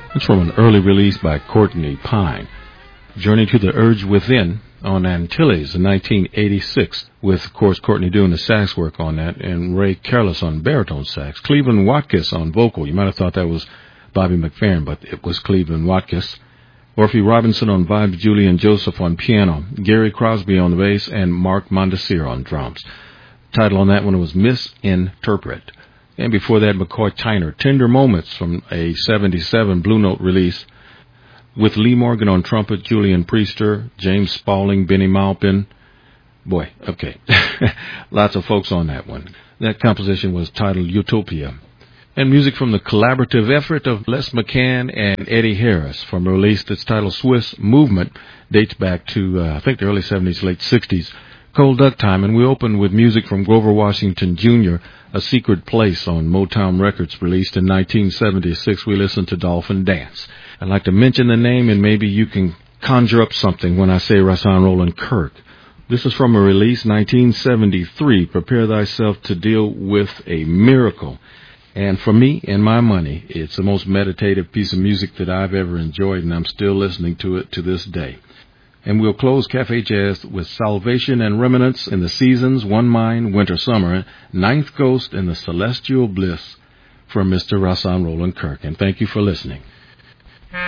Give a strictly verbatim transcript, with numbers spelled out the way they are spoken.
It's from an early release by Courtney Pine. Journey to the Urge Within on Antilles in nineteen eighty-six, with, of course, Courtney doing the sax work on that, and Ray Careless on baritone sax. Cleveland Watkiss on vocal. You might have thought that was Bobby McFerrin, but it was Cleveland Watkiss. Orphy Robinson on vibes, Julian Joseph on piano, Gary Crosby on the bass, and Mark Mondesir on drums. The title on that one was Misinterpret. And before that, McCoy Tyner, Tender Moments from a seventy-seven Blue Note release, with Lee Morgan on trumpet, Julian Priester, James Spaulding, Benny Maupin. Boy, okay. Lots of folks on that one. That composition was titled Utopia. And music from the collaborative effort of Les McCann and Eddie Harris from a release that's titled Swiss Movement, dates back to, uh, I think, the early seventies, late sixties. Cold Duck Time, and we open with music from Grover Washington Junior, A Secret Place on Motown Records, released in nineteen seventy-six. We listen to Dolphin Dance. I'd like to mention the name, and maybe you can conjure up something when I say Rahsaan Roland Kirk. This is from a release, nineteen seventy-three, Prepare Thyself to Deal with a Miracle. And for me and my money, it's the most meditative piece of music that I've ever enjoyed, and I'm still listening to it to this day. And we'll close Cafe Jazz with Salvation and Remnants in the Seasons, One Mind, Winter, Summer, Ninth Ghost, and the Celestial Bliss from Mister Rahsaan Roland Kirk. And thank you for listening.